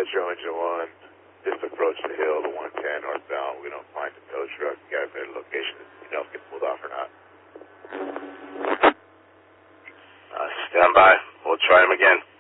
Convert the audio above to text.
Metro Engine 1, just approach the hill, the 110 northbound. We don't find the tow truck. You got a better location. You know if it gets pulled off or not. Stand by. We'll try him again.